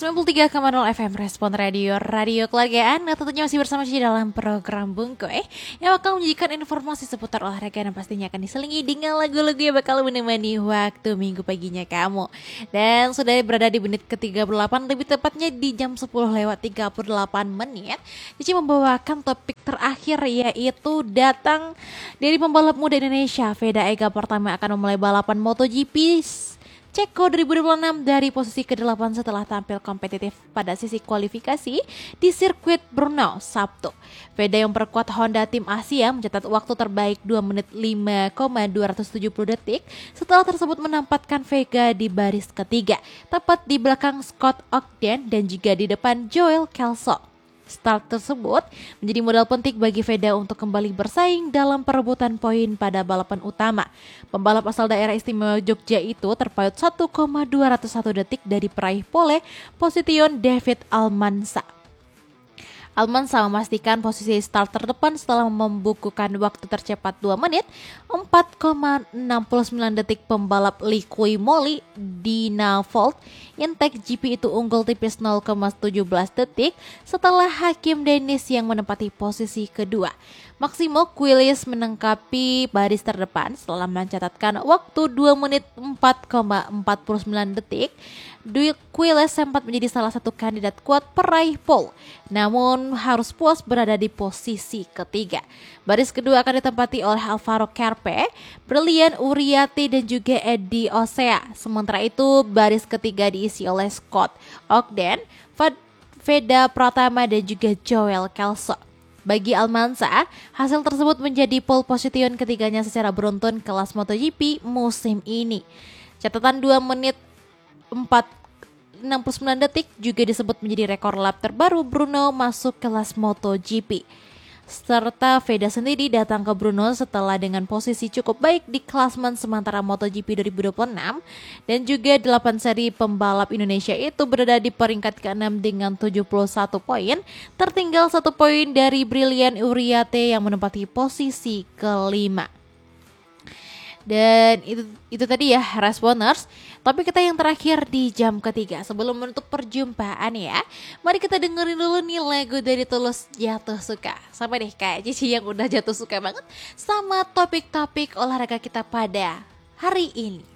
93,0 FM Respon Radio keluarga Anda tentunya masih bersama Cici dalam program Bungkoy yang bakal menyajikan informasi seputar olahraga dan pastinya akan diselingi dengan lagu-lagu yang bakal menemani waktu minggu paginya kamu. Dan sudah berada di menit ke-38, lebih tepatnya di jam 10:38. Cici membawakan topik terakhir, yaitu datang dari pembalap muda Indonesia. Veda Ega pertama akan memulai balapan MotoGP Ceko 2026 dari posisi ke-8 setelah tampil kompetitif pada sisi kualifikasi di sirkuit Brno Sabtu. Veda yang memperkuat Honda Tim Asia mencatat waktu terbaik 2 menit 5,270 detik. Setelah tersebut menempatkan Vega di baris ketiga, tepat di belakang Scott Ogden dan juga di depan Joel Kelso. Start tersebut menjadi modal penting bagi Veda untuk kembali bersaing dalam perebutan poin pada balapan utama. Pembalap asal daerah istimewa Jogja itu terpaut 1,201 detik dari peraih pole Position David Almansa. Almansa memastikan posisi start terdepan setelah membukukan waktu tercepat 2 menit 4,69 detik. Pembalap Liqui Moly Dina Volt Intake GP itu unggul tipis 0,17 detik setelah Hakim Dennis yang menempati posisi kedua. Maximo Quiles menengkapi baris terdepan setelah mencatatkan waktu 2 menit 4,49 detik. Quiles sempat menjadi salah satu kandidat kuat peraih pole, namun harus puas berada di posisi ketiga. Baris kedua akan ditempati oleh Alvaro Kerpe, Brilian Uriati dan juga Eddie Osea. Sementara itu baris ketiga diisi oleh Scott Ogden, Veda Pratama dan juga Joel Kelso. Bagi Almansa, hasil tersebut menjadi pole position ketiganya secara beruntun kelas MotoGP musim ini. Catatan 2 menit 4,69 detik juga disebut menjadi rekor lap terbaru Brno masuk kelas MotoGP. Serta Veda sendiri datang ke Brno setelah dengan posisi cukup baik di klasmen sementara MotoGP 2026 dan juga 8 seri pembalap Indonesia itu berada di peringkat ke-6 dengan 71 poin, tertinggal 1 poin dari Brilian Uriate yang menempati posisi kelima. Dan itu tadi ya Responders. Tapi kita yang terakhir di jam ketiga. Sebelum menutup perjumpaan ya, mari kita dengerin dulu nih lagu dari Tulus, Jatuh Suka. Sama deh kayak Cici yang udah jatuh suka banget sama topik-topik olahraga kita pada hari ini.